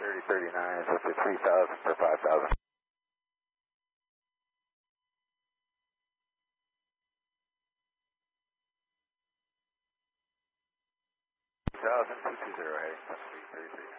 3039 is up to 3,000 for 5,000. 220, hey, 333.